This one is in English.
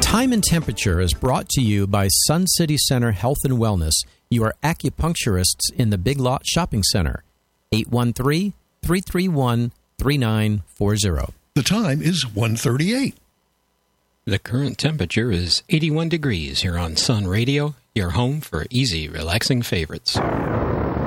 Time and Temperature is brought to you by Sun City Center Health and Wellness, your acupuncturists in the Big Lot Shopping Center. 813-331-3940. The time is 1:38. The current temperature is 81 degrees here on Sun Radio, your home for easy, relaxing favorites.